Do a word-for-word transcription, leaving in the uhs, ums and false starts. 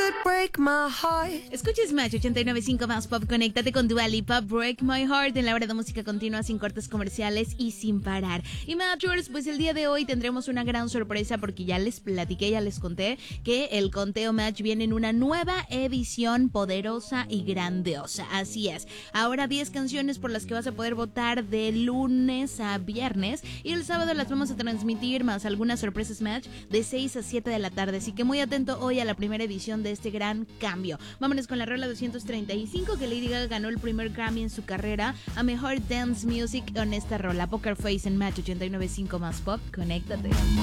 break my heart. Escuches Match ochenta y nueve punto cinco más Pop. Conéctate con Dua Lipa, Break My Heart, en la hora de música continua, sin cortes comerciales y sin parar. Y Matchers, pues el día de hoy tendremos una gran sorpresa porque ya les platiqué, ya les conté que el conteo Match viene en una nueva edición poderosa y grandiosa. Así es, ahora diez canciones por las que vas a poder votar de lunes a viernes, y el sábado las vamos a transmitir más algunas sorpresas Match de seis a siete de la tarde. Así que muy atento hoy a la primera edición de este gran cambio. Vámonos con la rola doscientos treinta y cinco, que Lady Gaga ganó el primer Grammy en su carrera a Mejor Dance Music con esta rola. Poker Face en Match ochenta y nueve punto cinco más Pop. Conéctate.